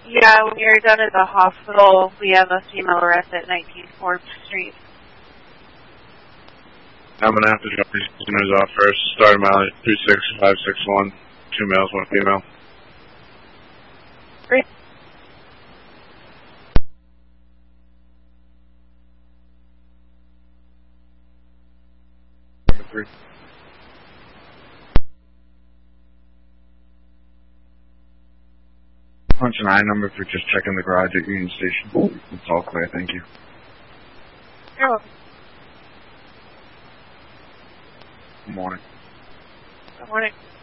Yeah, when you're done at the hospital, we have a female arrest at 19 4th Street. I'm going to have to drop these prisoners off first. Starting mileage 36561. 2 males, 1 female. Great. Number 3. Punch an I number for just checking the garage at Union Station. It's all clear, thank you. You're welcome. Good morning. Good morning.